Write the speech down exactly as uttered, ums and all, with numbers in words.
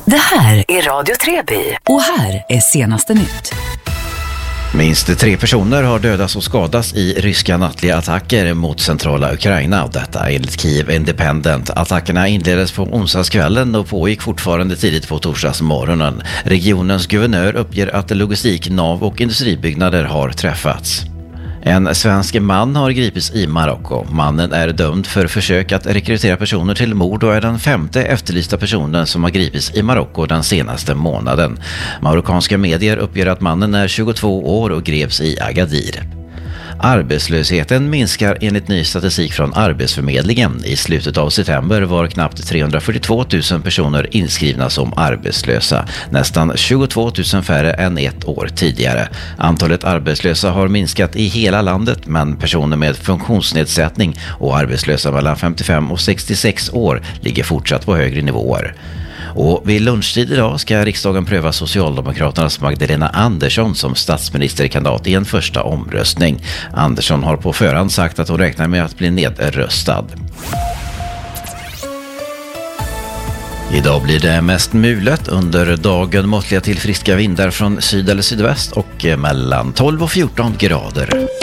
Det här är Radio Treby och här är senaste nytt. Minst tre personer har dödats och skadats i ryska nattliga attacker mot centrala Ukraina. Detta enligt Kiev Independent. Attackerna inleddes på onsdagskvällen och pågick fortfarande tidigt på torsdagsmorgonen. Regionens guvernör uppger att logistik, nav och industribyggnader har träffats. En svensk man har gripits i Marocko. Mannen är dömd för försök att rekrytera personer till mord och är den femte efterlysta personen som har gripits i Marocko den senaste månaden. Marockanska medier uppger att mannen är tjugotvå år och greps i Agadir. Arbetslösheten minskar enligt ny statistik från Arbetsförmedlingen. I slutet av september var knappt trehundrafyrtiotvå tusen personer inskrivna som arbetslösa. Nästan tjugotvå tusen färre än ett år tidigare. Antalet arbetslösa har minskat i hela landet, men personer med funktionsnedsättning och arbetslösa mellan femtiofem och sextiosex år ligger fortsatt på högre nivåer. Och vid lunchtid idag ska riksdagen pröva Socialdemokraternas Magdalena Andersson som statsministerkandidat i en första omröstning. Andersson har på förhand sagt att hon räknar med att bli nedröstad. Idag blir det mest mulet, under dagen måttliga till friska vindar från syd eller sydväst och mellan tolv och fjorton grader.